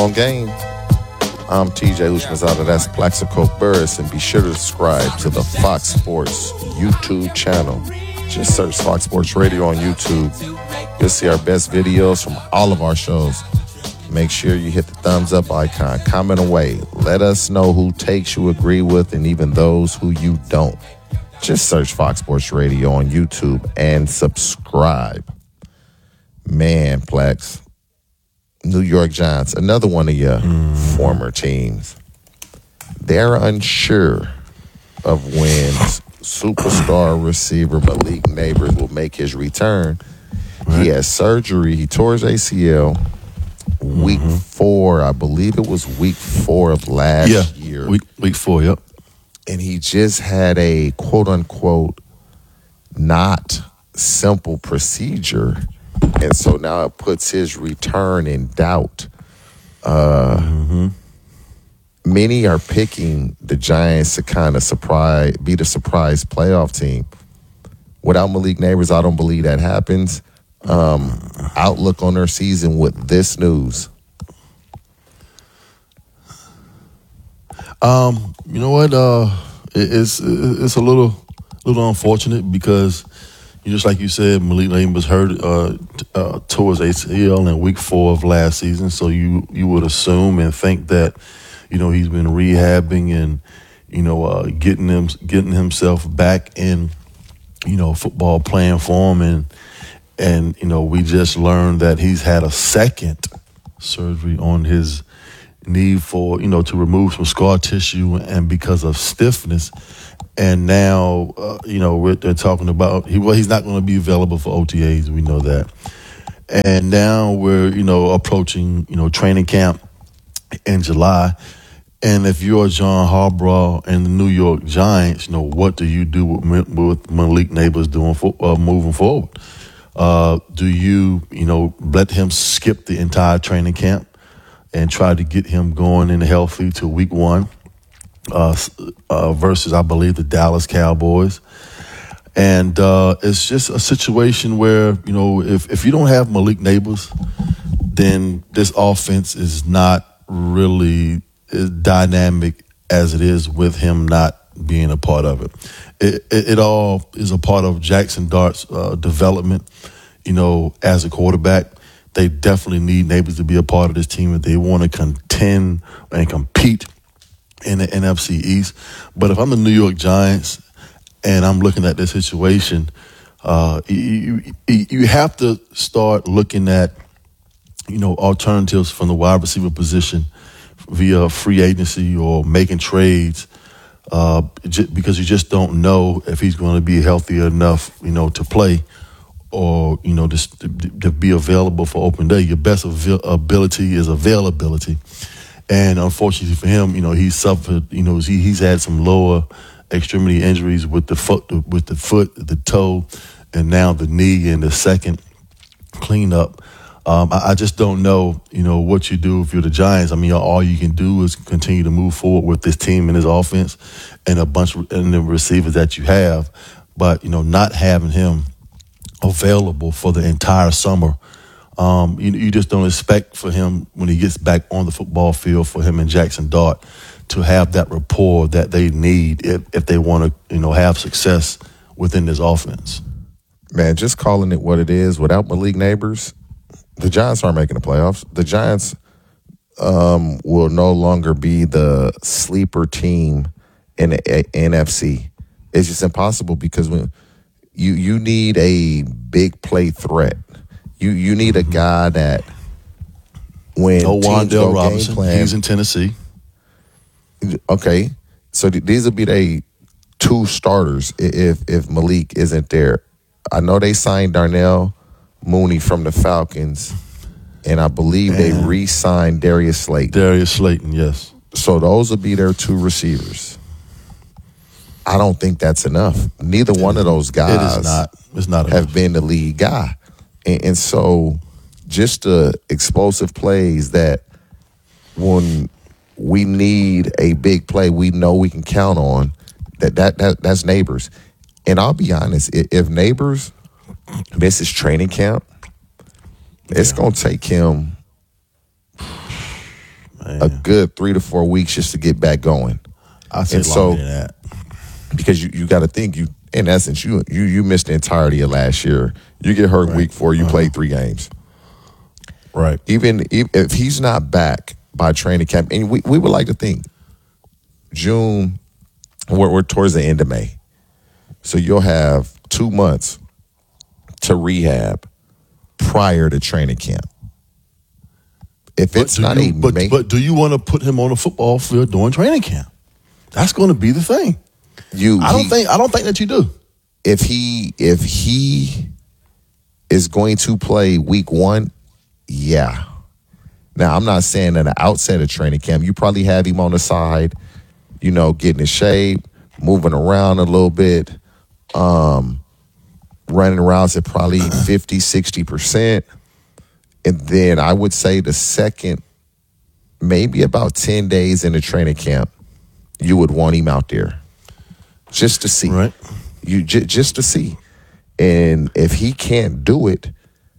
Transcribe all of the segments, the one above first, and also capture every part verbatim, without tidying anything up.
On Game. I'm T J Ushmazada, that's Plaxico Burris, and be sure to subscribe to the Fox Sports YouTube channel. Just search Fox Sports Radio on YouTube. You'll see our best videos from all of our shows. Make sure you hit the thumbs up icon, comment away. Let us know who takes you agree with and even those who you don't. Just search Fox Sports Radio on YouTube and subscribe. Man, Plex, New York Giants, another one of your mm. former teams. They're unsure of when superstar receiver Malik Nabers will make his return. Right. He had surgery. He tore his A C L week mm-hmm. four. I believe it was week four of last yeah, year. Week, week four, yep. And he just had a quote-unquote not simple procedure. And so now it puts his return in doubt. Uh, mm-hmm. Many are picking the Giants to kind of surprise, be the surprise playoff team. Without Malik Nabers, I don't believe that happens. Um, outlook on their season with this news. Um, you know what? Uh, it, it's it's a little little unfortunate because, just like you said, Malik Nabers hurt uh, uh, tore his A C L in week four of last season. So you you would assume and think that, you know, he's been rehabbing and, you know, uh, getting him getting himself back in, you know, football playing form, and and you know, we just learned that he's had a second surgery on his knee for, you know, to remove some scar tissue and because of stiffness. And now, uh, you know, we're, they're talking about, he, well, he's not going to be available for O T As. We know that. And now we're, you know, approaching, you know, training camp in July. And if you're John Harbaugh and the New York Giants, you know, what do you do with, with Malik Nabers doing for, uh, moving forward? Uh, do you, you know, let him skip the entire training camp and try to get him going and healthy to week one? Uh, uh, versus, I believe, the Dallas Cowboys. And uh, it's just a situation where, you know, if, if you don't have Malik Nabers, then this offense is not really as dynamic as it is with him not being a part of it. It, it, it all is a part of Jackson Dart's uh, development, you know, as a quarterback. They definitely need Nabers to be a part of this team if they want to contend and compete in the N F C East. But if I'm the New York Giants and I'm looking at this situation, uh, you, you, you have to start looking at, you know, alternatives from the wide receiver position via free agency or making trades, uh, because you just don't know if he's going to be healthy enough, you know, to play or, you know, just to, to be available for open day. Your best avail- ability is availability. And unfortunately for him, you know, he's suffered, you know, he, he's had some lower extremity injuries with the foot, with the foot, the toe, and now the knee and the second cleanup. Um, I, I just don't know, you know, what you do if you're the Giants. I mean, all you can do is continue to move forward with this team and this offense and a bunch of and the receivers that you have. But, you know, not having him available for the entire summer, Um, you, you just don't expect for him when he gets back on the football field for him and Jackson Dart to have that rapport that they need if, if they want to, you know, have success within this offense. Man, just calling it what it is, without Malik Nabers, the Giants aren't making the playoffs. The Giants um, will no longer be the sleeper team in the a- N F C. It's just impossible because when you you need a big play threat. You you need a guy that when no teams Wan'Dale go Robinson, game plan, he's in Tennessee. Okay, so th- these will be the two starters if if Malik isn't there. I know they signed Darnell Mooney from the Falcons, and I believe and they re-signed Darius Slayton. Darius Slayton, yes. So those will be their two receivers. I don't think that's enough. Neither one of those guys it is not. It's not have enough. been the lead guy. And, and so just the explosive plays that when we need a big play, we know we can count on, that, that, that that's Nabers. And I'll be honest, if, if Nabers misses training camp, it's yeah. going to take him man. a good three to four weeks just to get back going. I say And longer so- than that. Because you, you got to think, you in essence, you you you missed the entirety of last year. You get hurt Right. week four, you Uh-huh. played three games. Right. Even if, if he's not back by training camp, and we, we would like to think June, we're, we're towards the end of May. So you'll have two months to rehab prior to training camp. If But it's do not you, a but, May, but do you want to put him on a football field during training camp? That's going to be the thing. you, I don't he- think. I don't think that you do. if he if he is going to play week one, yeah. Now I'm not saying at the outset of training camp, you probably have him on the side, you know, getting in shape, moving around a little bit, um, running routes at probably fifty, sixty percent. And then I would say the second, maybe about ten days into training camp, you would want him out there just to see. Right. You j- just to see. And if he can't do it,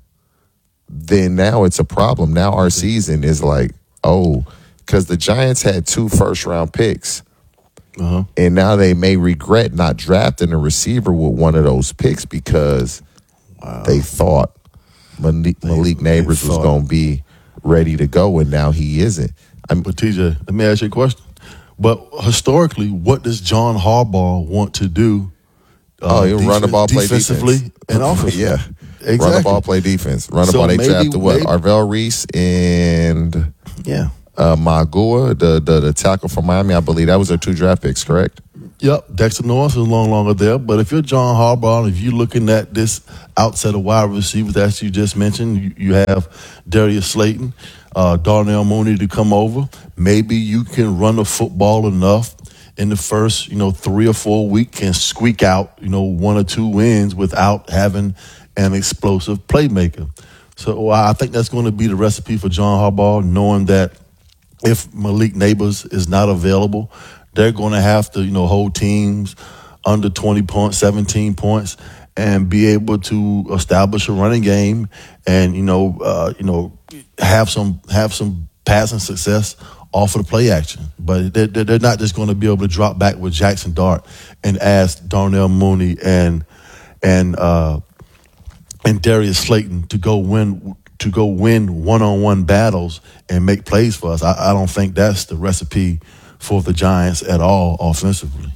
then now it's a problem. Now our season is like, oh, because the Giants had two first round picks. Uh-huh. And now they may regret not drafting a receiver with one of those picks because they thought Malik, Malik they Neighbors was thought. going to be ready to go, and now he isn't. I'm, But T J, let me ask you a question. But historically, what does John Harbaugh want to do? oh, he'll run the ball, play defensively defense. and offensively. Yeah. Exactly. Run the ball, play defense. Run the So ball. They maybe- drafted what? maybe- Arvell Reese and Yeah. uh, Magua, the, the the tackle from Miami, I believe. That was their two draft picks, correct? Yep, Dexter Norris is no longer there. But if you're John Harbaugh, if you're looking at this outset of wide receivers that you just mentioned, you, you have Darius Slayton, uh, Darnell Mooney to come over. Maybe you can run the football enough in the first, you know, three or four weeks and squeak out, you know, one or two wins without having an explosive playmaker. So I think that's going to be the recipe for John Harbaugh, knowing that if Malik Neighbors is not available, they're going to have to, you know, hold teams under twenty points, seventeen points, and be able to establish a running game, and you know, uh, you know, have some have some passing success off of the play action. But they're, they're not just going to be able to drop back with Jackson Dart and ask Darnell Mooney and and uh, and Darius Slayton to go win to go win one-on-one battles and make plays for us. I, I don't think that's the recipe for the Giants at all offensively.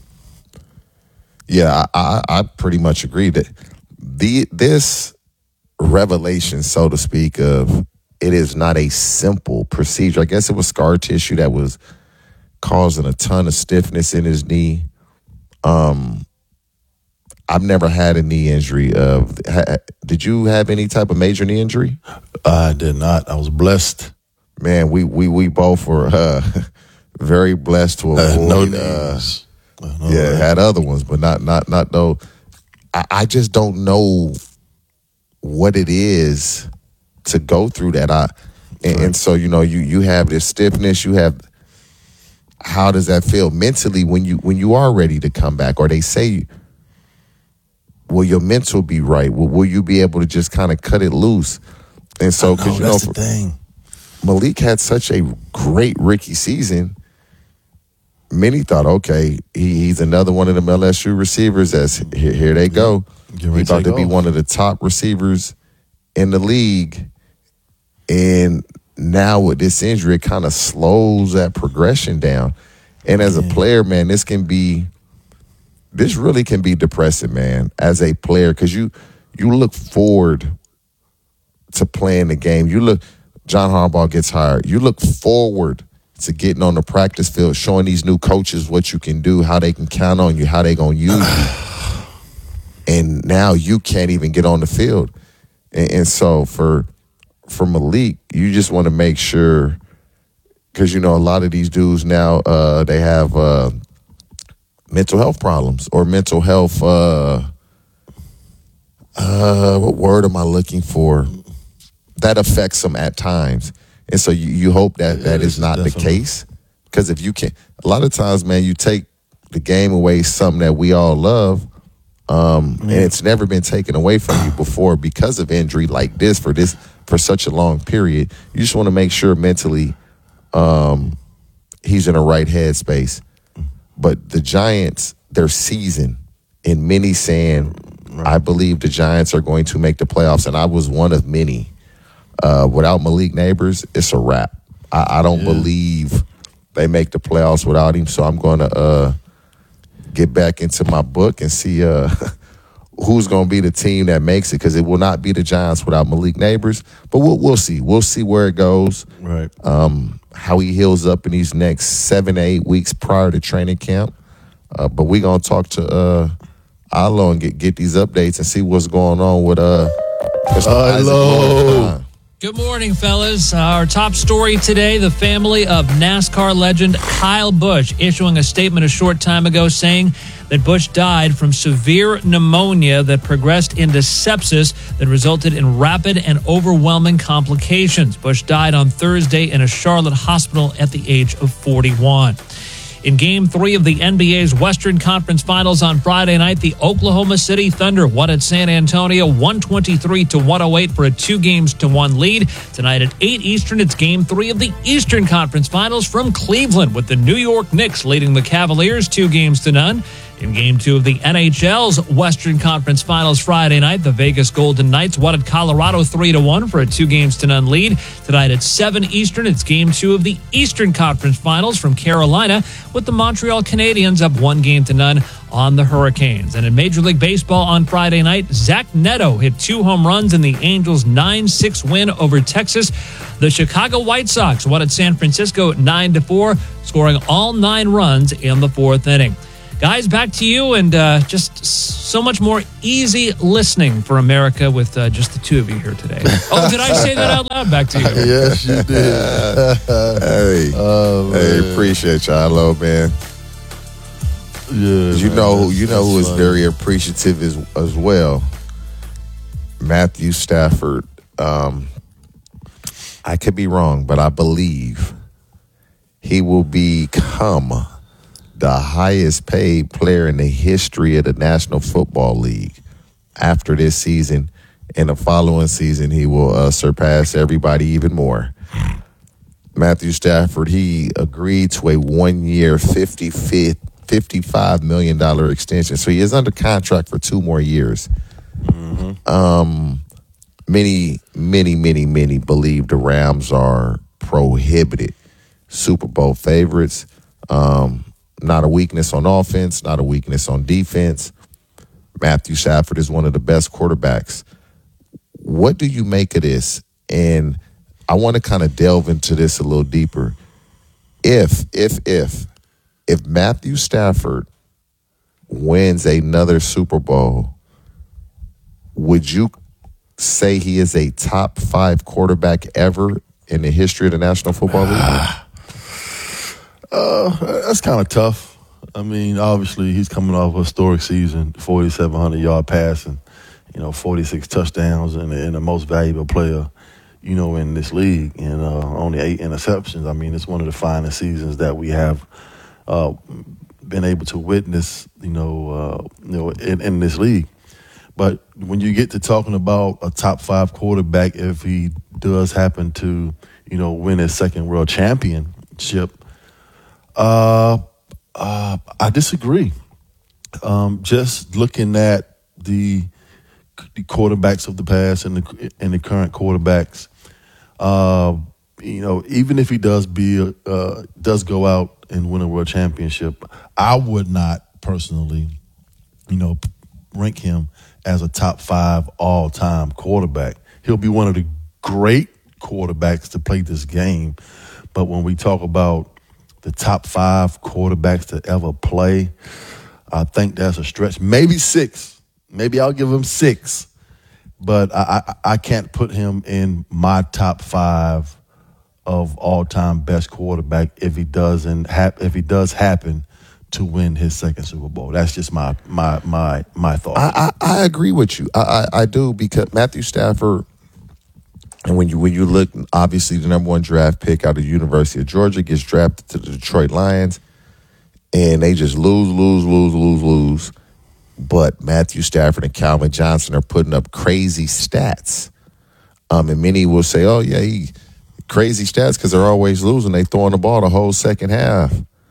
Yeah, I, I, I pretty much agree that the this revelation, so to speak, of it is not a simple procedure. I guess it was scar tissue that was causing a ton of stiffness in his knee. Um, I've never had a knee injury. Of ha, did you have any type of major knee injury? I did not. I was blessed. Man, we we we both were uh, very blessed to Uh, avoid. no uh, knees. Uh, no yeah, way. had other ones, but not not not though. I, I just don't know what it is to go through that. I and, and so you know you you have this stiffness. You have. How does that feel mentally when you when you are ready to come back? Or they say, will your mental be right? Will, will you be able to just kind of cut it loose? And so, because you know, that's the thing. Malik had such a great rookie season. Many thought, okay, he, he's another one of them L S U receivers. That's here, here they go. Get ready He's to about to take be off. one of the top receivers in the league. And now with this injury, it kind of slows that progression down. And as a player, man, this can be, this really can be depressing, man, as a player, because you you look forward to playing the game. You look, John Harbaugh gets hired. You look forward to getting on the practice field, showing these new coaches what you can do, how they can count on you, how they going to use you. And now you can't even get on the field. And, and so for for Malik, you just want to make sure, because, you know, a lot of these dudes now, uh, they have uh, mental health problems or mental health, uh, uh, what word am I looking for? That affects them at times. And so you, you hope that that Yeah, is not the definitely. case. Because if you can, a lot of times, man, you take the game away, something that we all love, um, and it's never been taken away from you before because of injury like this for this for such a long period. You just want to make sure mentally um, he's in the right headspace. But the Giants, their season, and many saying, right. I believe the Giants are going to make the playoffs, and I was one of many. Uh, without Malik Neighbors, it's a wrap. I, I don't yeah. believe they make the playoffs without him, so I'm going to uh, get back into my book and see uh, who's going to be the team that makes it, because it will not be the Giants without Malik Neighbors. But we'll, we'll see. We'll see where it goes, right? Um, how he heals up in these next seven to eight weeks prior to training camp. Uh, but we're going to talk to uh, Ilo and get, get these updates and see what's going on with uh, Ilo. Good morning, fellas. Our top story today, the family of NASCAR legend Kyle Busch issuing a statement a short time ago saying that Busch died from severe pneumonia that progressed into sepsis that resulted in rapid and overwhelming complications. Busch died on Thursday in a Charlotte hospital at the age of forty-one. In Game three of the N B A's Western Conference Finals on Friday night, the Oklahoma City Thunder won at San Antonio one twenty-three to one oh eight for a two games to one lead. Tonight at eight Eastern, it's Game three of the Eastern Conference Finals from Cleveland, with the New York Knicks leading the Cavaliers two games to none. In Game two of the N H L's Western Conference Finals Friday night, the Vegas Golden Knights won at Colorado three to one for a two games to none lead. Tonight at seven Eastern, it's Game two of the Eastern Conference Finals from Carolina, with the Montreal Canadiens up one game to none on the Hurricanes. And in Major League Baseball on Friday night, Zach Neto hit two home runs in the Angels' nine six win over Texas. The Chicago White Sox won at San Francisco nine to four, scoring all nine runs in the fourth inning. Guys, back to you, and uh, just so much more easy listening for America with uh, just the two of you here today. Oh, did I say that out loud? Back to you. Yes, you did. hey, oh, hey, appreciate y'all, Ilo, man. Yeah, you man, know, you know who is funny. very appreciative as as well. Matthew Stafford. Um, I could be wrong, but I believe he will become the highest paid player in the history of the National Football League after this season. In the following season, he will uh, surpass everybody even more. Matthew Stafford, he agreed to a one-year, fifty-five million dollars extension. So he is under contract for two more years. Mm-hmm. Um, many, many, many, many believe the Rams are prohibited Super Bowl favorites. Um, Not a weakness on offense, not a weakness on defense. Matthew Stafford is one of the best quarterbacks. What do you make of this? And I want to kind of delve into this a little deeper. If, if, if, if Matthew Stafford wins another Super Bowl, would you say he is a top five quarterback ever in the history of the National Football League? Uh, that's kind of tough. I mean, obviously, he's coming off a historic season, forty-seven hundred yard passing, you know, forty-six touchdowns, and, and the most valuable player, you know, in this league, and uh, only eight interceptions. I mean, it's one of the finest seasons that we have uh, been able to witness, you know, uh, you know, in, in this league. But when you get to talking about a top five quarterback, if he does happen to, you know, win his second world championship, Uh, uh, I disagree. Um, just looking at the, the quarterbacks of the past and the and the current quarterbacks, uh, you know, even if he does be uh, does go out and win a world championship, I would not personally, you know, rank him as a top five all time quarterback. He'll be one of the great quarterbacks to play this game, but when we talk about the top five quarterbacks to ever play, I think that's a stretch. Maybe six. Maybe I'll give him six. But I, I, I can't put him in my top five of all-time best quarterback if he doesn't hap- if he does happen to win his second Super Bowl. That's just my my my my thought. I, I, I agree with you. I, I, I do, because Matthew Stafford. And when you when you look, obviously the number one draft pick out of the University of Georgia gets drafted to the Detroit Lions, and they just lose, lose, lose, lose, lose. But Matthew Stafford and Calvin Johnson are putting up crazy stats. Um, and many will say, "Oh yeah, he crazy stats because they're always losing. They throwing the ball the whole second half.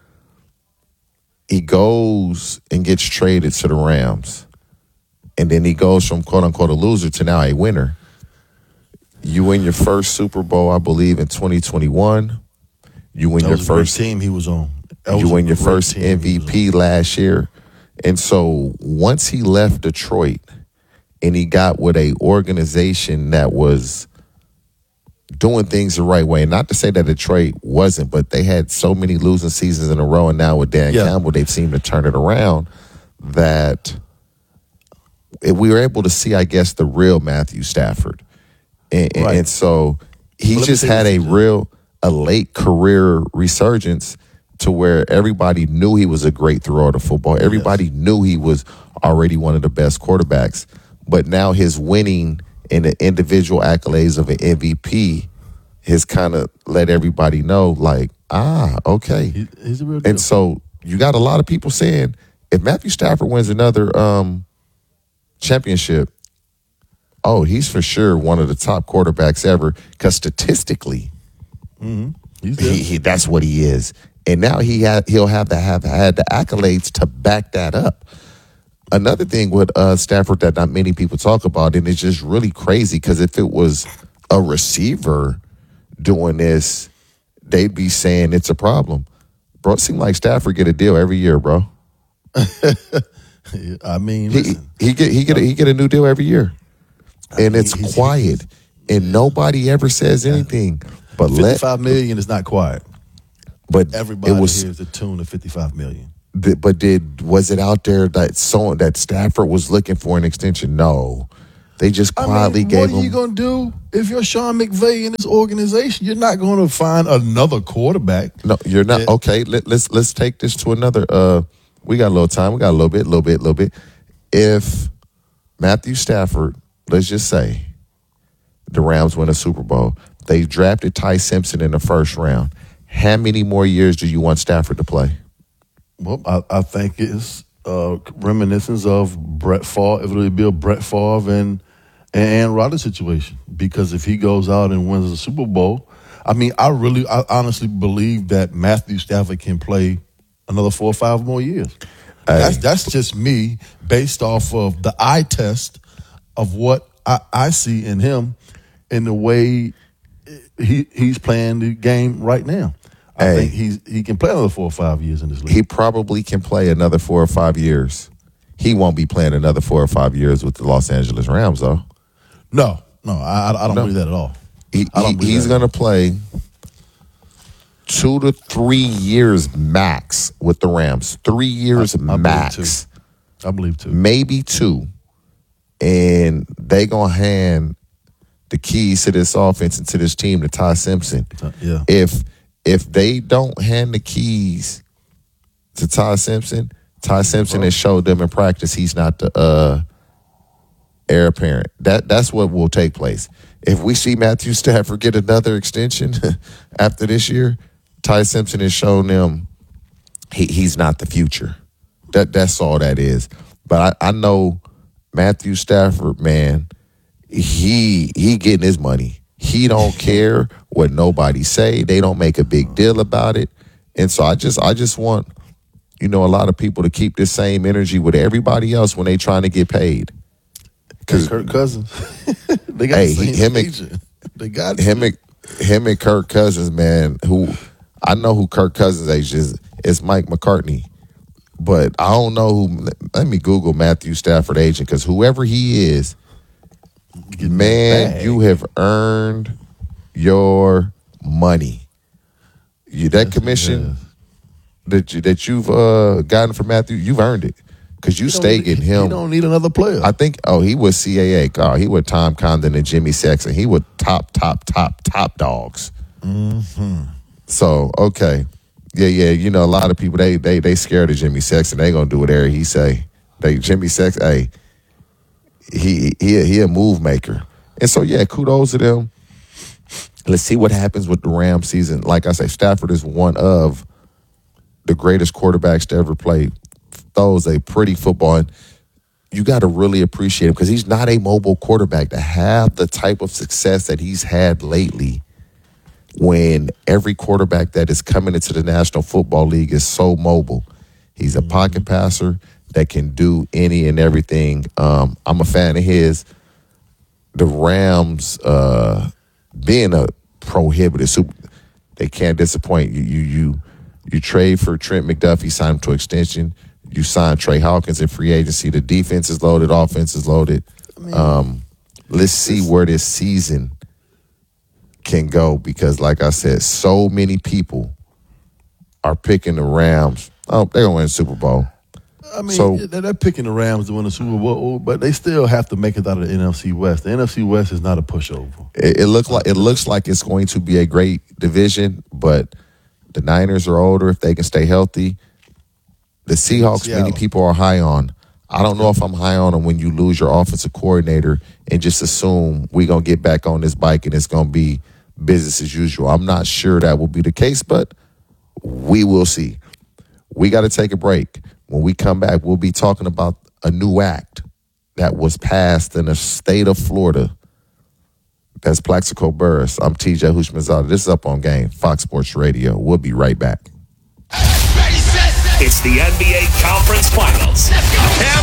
He goes and gets traded to the Rams. And then he goes from quote-unquote a loser to now a winner. You win your first Super Bowl, I believe, in twenty twenty-one. You win that your was first a great team he was on. That you was win a your great first team M he V was P on. last year. And so once he left Detroit and he got with a organization that was doing things the right way, and not to say that Detroit wasn't, but they had so many losing seasons in a row, and now with Dan Yeah. Campbell, they've seemed to turn it around, that we were able to see, I guess, the real Matthew Stafford. And, and- Right. and so he Well, let me just say had this a to you. real, a late career resurgence to where everybody knew he was a great thrower of the football. Everybody knew he was already one of the best quarterbacks. But now his winning and the individual accolades of an M V P has kind of let everybody know, like, ah, okay. He, he's a real deal. And so you got a lot of people saying, if Matthew Stafford wins another um, championship, oh, he's for sure one of the top quarterbacks ever. Because statistically, He's there. he, he that's what he is. And now he had he'll have to have had the accolades to back that up. Another thing with uh, Stafford that not many people talk about, and it's just really crazy because if it was a receiver doing this, they'd be saying it's a problem. Bro, it seems like Stafford get a deal every year, bro. I mean, He listen, he get he get a, he get a new deal every year, and mean, it's he's- quiet, and nobody ever says anything. But let fifty-five million is not quiet. but Everybody it was hears the tune of fifty-five million. Th- But did was it out there that so that Stafford was looking for an extension? No, they just quietly I mean, gave what are you him. going to do if you're Sean McVay in this organization? You're not going to find another quarterback. No, you're not. Yeah. Okay, let, let's let's take this to another. Uh, we got a little time. We got a little bit, little bit, little bit. If Matthew Stafford, let's just say, the Rams win a Super Bowl, they drafted Ty Simpson in the first round. How many more years do you want Stafford to play? Well, I, I think it's uh, reminiscence of Brett Favre. If it'll be a Brett Favre and and Aaron Rodgers situation, because if he goes out and wins the Super Bowl, I mean, I really, I honestly believe that Matthew Stafford can play another four or five more years. That's that's just me based off of the eye test of what I, I see in him and the way he he's playing the game right now. I Hey. think he's he can play another four or five years in this league. He probably can play another four or five years. He won't be playing another four or five years with the Los Angeles Rams, though. No, no, I, I don't No. believe that at all. He, I don't he- believe he's that. going to play two to three years max with the Rams. Three years I- I believe max, I believe too. maybe two. And they going to hand the keys to this offense and to this team to Ty Simpson. Yeah. If if they don't hand the keys to Ty Simpson, Ty Simpson has showed them in practice he's not the uh, heir apparent. That that's what will take place. If we see Matthew Stafford get another extension after this year, Ty Simpson has shown them he, he's not the future. That that's all that is. But I, I know Matthew Stafford, man, he he getting his money. He don't care what nobody say. They don't make a big deal about it. And so I just I just want, you know, a lot of people to keep this same energy with everybody else when they trying to get paid. Because Kirk Cousins, they got Hey, the same him and- agent. They got him and him and Kirk Cousins, man, who I know who Kirk Cousins' age is. It's Mike McCartney. But I don't know who. Let me Google Matthew Stafford agent, because whoever he is, Getting man, that bag. you have earned your money. You that commission yes. that you, that you've uh, gotten from Matthew, you've earned it, because you You don't stay need- getting You him. don't need another player. I think. Oh, he was C A A. God, he was Tom Condon and Jimmy Sexton. He was top, top, top, top dogs. Mm-hmm. So okay, yeah, yeah. You know, a lot of people they they they scared of Jimmy Sexton. They gonna do whatever he say. They Jimmy Sexton. Hey, he he he a move maker. And so yeah, kudos to them. Let's see what happens with the Rams season. Like I say, Stafford is one of the greatest quarterbacks to ever play. Throws a pretty football. And you got to really appreciate him, because he's not a mobile quarterback. To have the type of success that he's had lately, when every quarterback that is coming into the National Football League is so mobile. He's a mm-hmm. pocket passer that can do any and everything. Um, I'm a fan of his. The Rams, uh, being a prohibited super, they can't disappoint you. You you you trade for Trent McDuffie, sign him to extension. You sign Trey Hawkins in free agency. The defense is loaded, offense is loaded. I mean, um, let's see where this season can go, because, like I said, so many people are picking the Rams. Oh, they're gonna win the Super Bowl. I mean, so, they're picking the Rams to win the Super Bowl, but they still have to make it out of the N F C West. The N F C West is not a pushover. It, it looks like it looks like it's going to be a great division, but the Niners are older if they can stay healthy. The Seahawks, Seattle. Many people are high on. I don't know if I'm high on them when you lose your offensive coordinator and just assume we're going to get back on this bike and it's going to be business as usual. I'm not sure that will be the case, but we will see. We got to take a break. When we come back, we'll be talking about a new act that was passed in the state of Florida. That's Plaxico Burress. I'm T J Houshmandzadeh. This is Up on Game, Fox Sports Radio. We'll be right back. It's the N B A Conference Finals.